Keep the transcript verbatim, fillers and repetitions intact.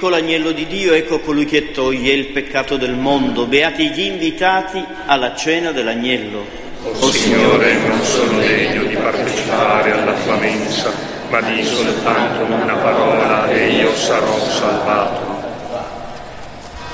Ecco l'agnello di Dio, ecco colui che toglie il peccato del mondo. Beati gli invitati alla cena dell'agnello. O Signore, non sono degno di partecipare alla tua mensa, ma di soltanto una parola e io sarò salvato.